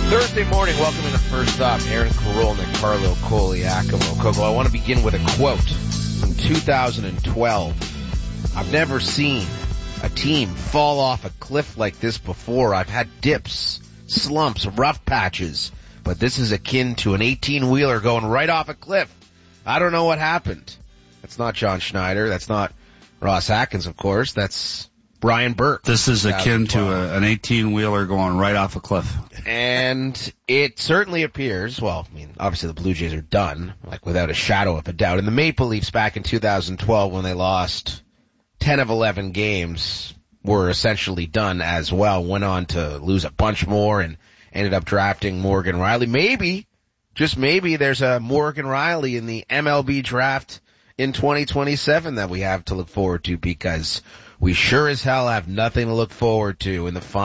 Thursday morning, welcome into First Up. Aaron Karolnik, Carlo Koliakovo. Coco, I want to begin with a quote from 2012. I've never seen a team fall off a cliff like this before. I've had dips, slumps, rough patches, but this is akin to an 18-wheeler going right off a cliff. I don't know what happened. That's not John Schneider. That's not Ross Atkins, of course. That's Brian Burke. This is akin to an 18-wheeler going right off a cliff. And it certainly appears, well, I mean, obviously the Blue Jays are done, like without a shadow of a doubt. And the Maple Leafs back in 2012 when they lost 10 of 11 games were essentially done as well. Went on to lose a bunch more and ended up drafting Morgan Rielly. Maybe, just maybe, there's a Morgan Rielly in the MLB draft in 2027 that we have to look forward to, because we sure as hell have nothing to look forward to in the